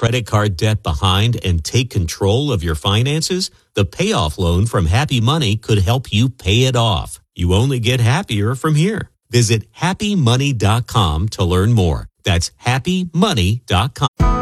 credit card debt behind and take control of your finances? The payoff loan from Happy Money could help you pay it off. You only get happier from here. Visit happymoney.com to learn more. That's happymoney.com.